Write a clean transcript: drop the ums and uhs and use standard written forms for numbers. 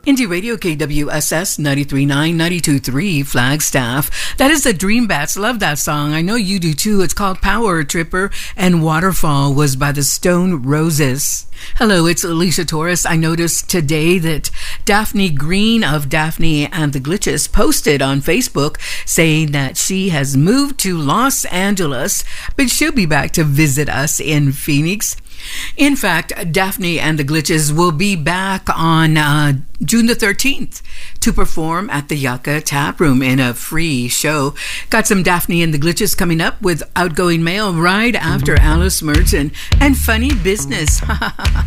Indie Radio KWSS 93.9, 92.3 Flagstaff. That is the Dream Bats. Love that song. I know you do too. It's called Power Tripper, and Waterfall was by the Stone Roses. Hello, it's Alicia Torres. I noticed today that Daphne Green of Daphne and the Glitches posted on Facebook saying that she has moved to Los Angeles, but she'll be back to visit us in Phoenix. In fact, Daphne and the Glitches will be back on June the 13th to perform at the Yucca Tap Room in a free show. Got some Daphne and the Glitches coming up with Outgoing Mail right after Alice Merton and Funny Business.